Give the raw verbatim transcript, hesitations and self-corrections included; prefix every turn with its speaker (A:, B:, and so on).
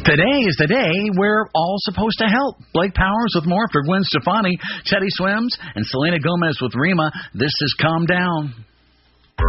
A: Today is the day we're all supposed to help. Blake Powers with more for Gwen Stefani, Teddy Swims, and Selena Gomez with Rima. This is Calm Down.